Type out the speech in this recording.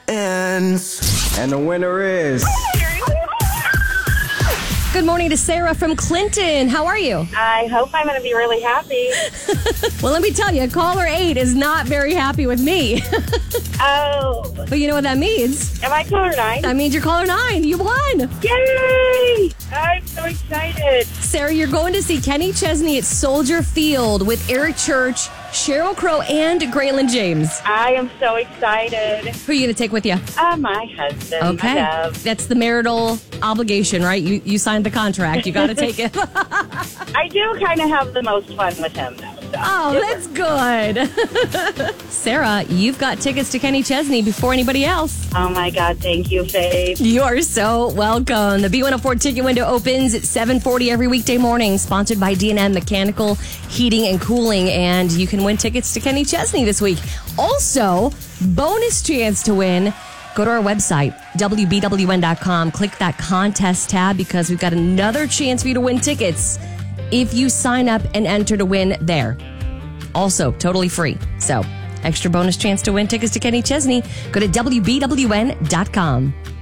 ends. And the winner is... Good morning to Sarah from Clinton. How are you? I hope I'm going to be really happy. Well, let me tell you, caller 8 is not very happy with me. Oh. But you know what that means? Am I caller 9? That means you're caller 9. You won. Yay! I'm so excited. Sarah, you're going to see Kenny Chesney at Soldier Field with Eric Church, Sheryl Crow, and Graylin James. I am so excited. Who are you going to take with you? My husband. Okay. Dev. That's the marital obligation, right? You signed the contract. You got to take it. I do kind of have the most fun with him, though. So. Oh, that's good. Sarah, you've got tickets to Kenny Chesney before anybody else. Oh, my God. Thank you, Faith. You are so welcome. The B104 ticket window opens at 7:40 every weekday morning, sponsored by D&M Mechanical Heating and Cooling, and you can win tickets to Kenny Chesney this week. Also, bonus chance to win. Go to our website, WBWN.com. Click that contest tab because we've got another chance for you to win tickets if you sign up and enter to win there. Also, totally free. So, extra bonus chance to win tickets to Kenny Chesney. Go to WBWN.com.